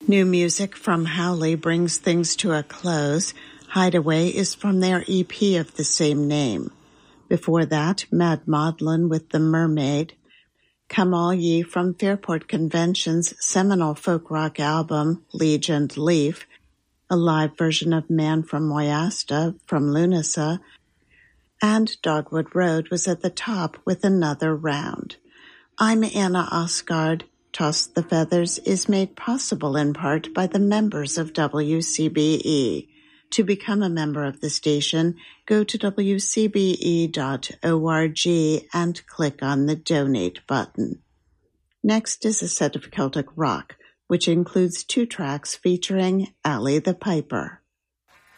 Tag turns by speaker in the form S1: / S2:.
S1: New music from Howley brings things to a close. Hideaway is from their EP of the same name. Before that, Mad Maudlin with The Mermaid. Come All Ye from Fairport Convention's seminal folk rock album, Liege and Leaf, a live version of Man from Moyasta from Lunasa, and Dogwood Road was at the top with Another Round. I'm Anna Osgard. Toss the Feathers is made possible in part by the members of WCBE. To become a member of the station, go to wcbe.org and click on the Donate button. Next is a set of Celtic rock, which includes 2 tracks featuring Ally the Piper.